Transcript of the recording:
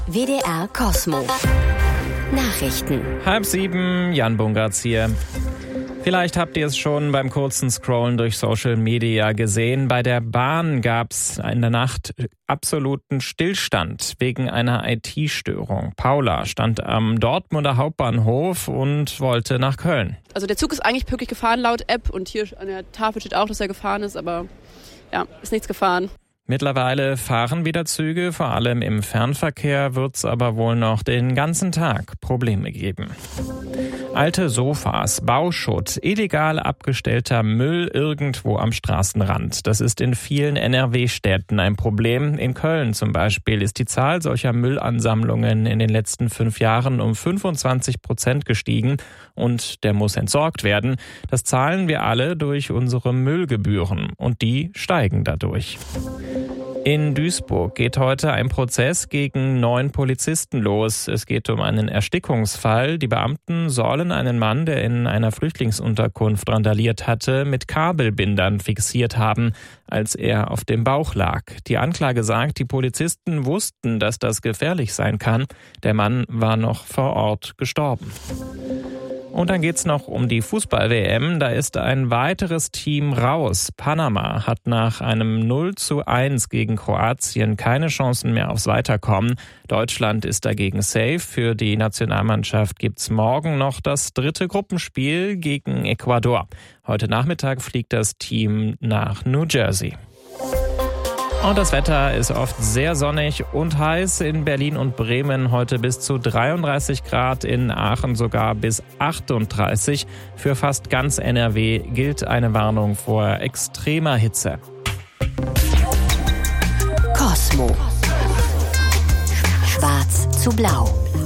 WDR Kosmo. Nachrichten. 6:30, Jan Bungartz hier. Vielleicht habt ihr es schon beim kurzen Scrollen durch Social Media gesehen. Bei der Bahn gab es in der Nacht absoluten Stillstand wegen einer IT-Störung. Paula stand am Dortmunder Hauptbahnhof und wollte nach Köln. Also der Zug ist eigentlich pünktlich gefahren laut App und hier an der Tafel steht auch, dass er gefahren ist, aber ja, ist nichts gefahren. Mittlerweile fahren wieder Züge, vor allem im Fernverkehr wird es aber wohl noch den ganzen Tag Probleme geben. Alte Sofas, Bauschutt, illegal abgestellter Müll irgendwo am Straßenrand. Das ist in vielen NRW-Städten ein Problem. In Köln zum Beispiel ist die Zahl solcher Müllansammlungen in den letzten 5 Jahren um 25% gestiegen und der muss entsorgt werden. Das zahlen wir alle durch unsere Müllgebühren und die steigen dadurch. In Duisburg geht heute ein Prozess gegen 9 Polizisten los. Es geht um einen Erstickungsfall. Die Beamten sollen einen Mann, der in einer Flüchtlingsunterkunft randaliert hatte, mit Kabelbindern fixiert haben, als er auf dem Bauch lag. Die Anklage sagt, die Polizisten wussten, dass das gefährlich sein kann. Der Mann war noch vor Ort gestorben. Und dann geht's noch um die Fußball-WM. Da ist ein weiteres Team raus. Panama hat nach einem 0:1 gegen Kroatien keine Chancen mehr aufs Weiterkommen. Deutschland ist dagegen safe. Für die Nationalmannschaft gibt's morgen noch das 3. Gruppenspiel gegen Ecuador. Heute Nachmittag fliegt das Team nach New Jersey. Und das Wetter ist oft sehr sonnig und heiß. In Berlin und Bremen heute bis zu 33 Grad, in Aachen sogar bis 38. Für fast ganz NRW gilt eine Warnung vor extremer Hitze. Kosmo. Schwarz zu blau.